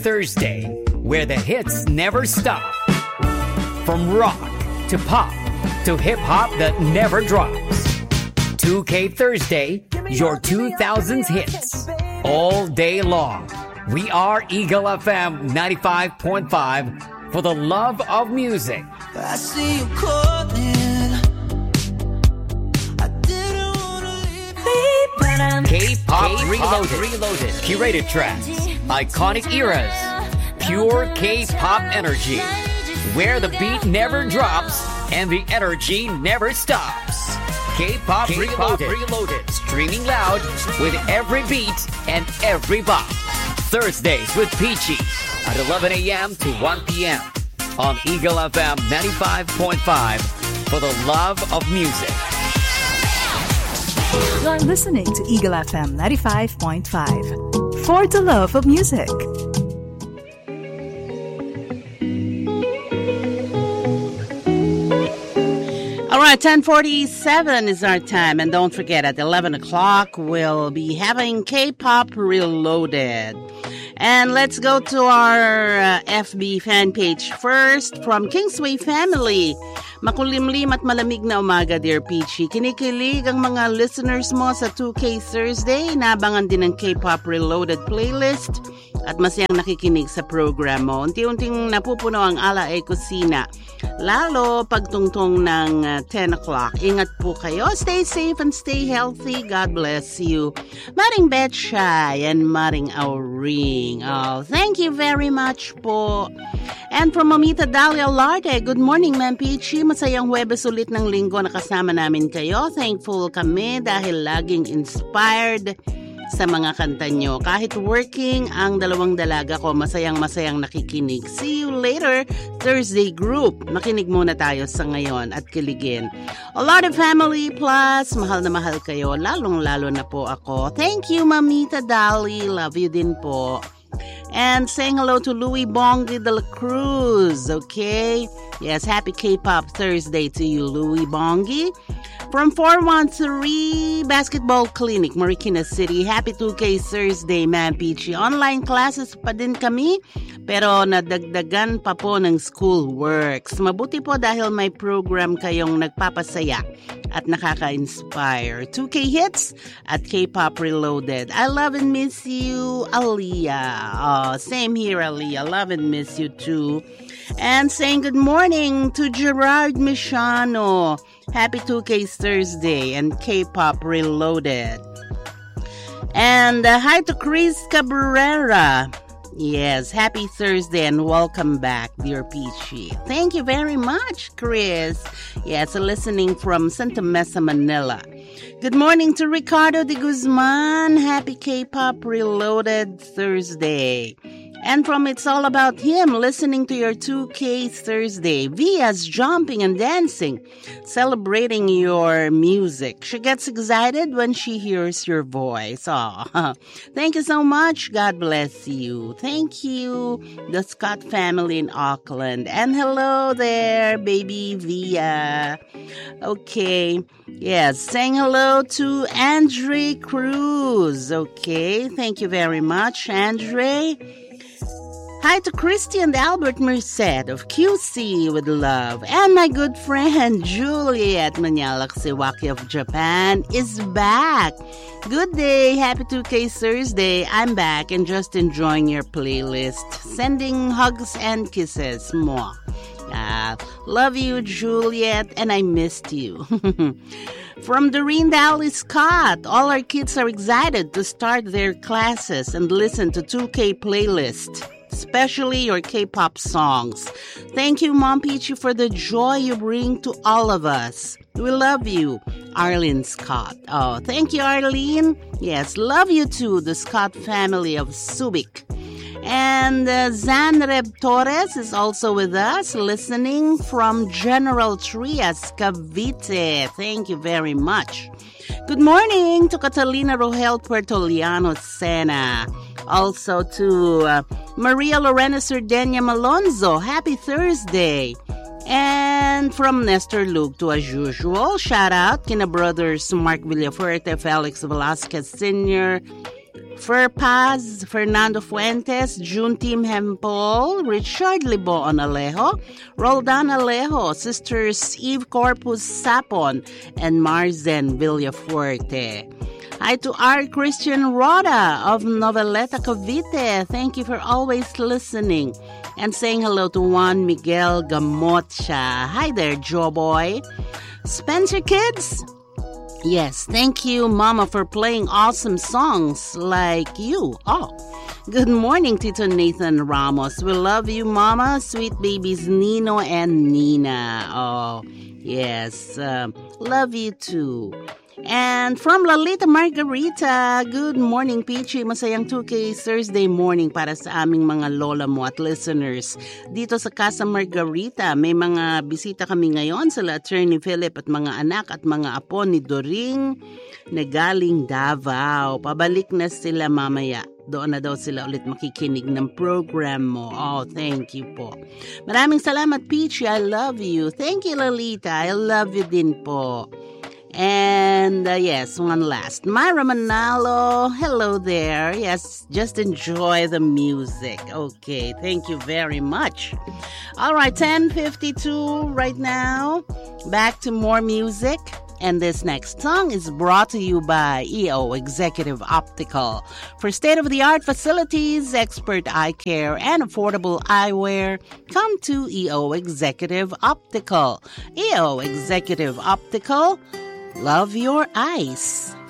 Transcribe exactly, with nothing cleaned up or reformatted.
Thursday, where the hits never stop. From rock to pop to hip-hop that never drops. two K Thursday, your two thousands hits. All day long. We are Eagle F M ninety-five point five for the love of music. I see you calling. I didn't wanna leave. K-pop Reloaded. Reloaded. Curated tracks. Iconic eras. Pure K-pop energy. Where the beat never drops and the energy never stops. K-pop, K-pop Reloaded. Reloaded. Streaming loud with every beat and every bop. Thursdays with Peachy at eleven a.m. to one p.m. on Eagle F M ninety-five point five for the love of music. You're listening to Eagle F M ninety-five point five for the love of music. All right, ten forty-seven is our time. And don't forget, at eleven o'clock, we'll be having K-Pop Reloaded. And let's go to our uh, F B fan page first from Kingsway Family. Makulimlim at malamig na umaga, Dear Peachy. Kinikilig ang mga listeners mo sa two K Thursday. Nabangan din ng K-Pop Reloaded playlist at masayang nakikinig sa program mo. Unti-unting napupuno ang Ala e Kusina. Lalo pagtungtong ng uh, ten o'clock. Ingat po kayo. Stay safe and stay healthy. God bless you. Maring Betchay and Maring Auring. Oh, thank you very much po. And from Mamita Dalia Larte, good morning, Ma'am Peachy. Masayang Huwebes ulit ng linggo na kasama namin kayo. Thankful kami dahil laging inspired sa mga kanta nyo. Kahit working, ang dalawang dalaga ko masayang-masayang nakikinig. See you later, Thursday group. Makinig muna tayo sa ngayon at kiligin. A lot of family plus, mahal na mahal kayo. Lalong-lalo na po ako. Thank you, Mamita Dali. Love you din po. And saying hello to Louie Bongi de la Cruz, okay? Yes, happy K-Pop Thursday to you, Louie Bongi. From four one three Basketball Clinic, Marikina City. Happy two K Thursday, Ma'am Peachy. Online classes pa din kami, pero nadagdagan pa po ng school works. Mabuti po dahil may program kayong nagpapasaya at nakaka-inspire. two K Hits at K-Pop Reloaded. I love and miss you, Aliyah. Oh, same here, Aliyah. Love and miss you too. And saying good morning to Gerard Michano. Happy two K Thursday and K-Pop Reloaded. And uh, hi to Chris Cabrera. Yes, happy Thursday and welcome back, dear Peachy. Thank you very much, Chris. Yes, listening from Santa Mesa, Manila. Good morning to Ricardo de Guzman. Happy K-Pop Reloaded Thursday. And from It's All About Him, listening to your two K Thursday. Via's jumping and dancing, celebrating your music. She gets excited when she hears your voice. Oh, thank you so much. God bless you. Thank you, the Scott family in Auckland. And hello there, baby Via. Okay. Yes, saying hello to Andre Cruz. Okay, thank you very much, Andre. Hi to Christy and Albert Merced of Q C with love. And my good friend Juliet Manyalak-Sewaki of Japan is back. Good day. Happy two K Thursday. I'm back and just enjoying your playlist. Sending hugs and kisses. Mwah. Uh, love you, Juliet, and I missed you. From Doreen Dally Scott, all our kids are excited to start their classes and listen to two K playlist, especially your K-pop songs. Thank you, Mom Peachy, for the joy you bring to all of us. We love you, Arlene Scott. Oh, thank you, Arlene. Yes, love you too, the Scott family of Subic. And uh, Zanreb Torres is also with us, listening from General Trias, Cavite. Thank you very much. Good morning to Catalina Rogel Puertoliano Sena. Also to uh, Maria Lorena Sardenia Malonzo. Happy Thursday. And from Nestor Luke to, as usual, shout out kina brothers Mark Villafuerte, Felix Velasquez Senior, Fer Paz, Fernando Fuentes, June Tim Hempel, Richard Libon Alejo, Roldan Alejo, Sisters Eve Corpus Sapon, and Marzen Villafuerte. Hi to our Christian Roda of Noveleta, Cavite. Thank you for always listening. And saying hello to Juan Miguel Gamocha. Hi there, Joe Boy. Spencer Kids? Yes, thank you, Mama, for playing awesome songs like you. Oh, good morning, Tito Nathan Ramos. We love you, Mama. Sweet babies Nino and Nina. Oh, yes. Uh, love you too. And from Lalita Margarita, good morning, Peachy. Masayang two K Thursday morning para sa aming mga lola mo at listeners. Dito sa Casa Margarita, may mga bisita kami ngayon sila Attorney Philip at mga anak at mga apo ni Doring na galing Davao. Pabalik na sila mamaya. Doon na daw sila ulit makikinig ng program mo. Oh, thank you po. Maraming salamat, Peachy. I love you. Thank you, Lalita. I love you din po. And uh, yes, one last. Myra Manalo, hello there. Yes, just enjoy the music. Okay, thank you very much. All right, ten fifty-two right now. Back to more music. And this next song is brought to you by E O Executive Optical. For state-of-the-art facilities, expert eye care, and affordable eyewear, come to E O Executive Optical. E O Executive Optical. Love your eyes.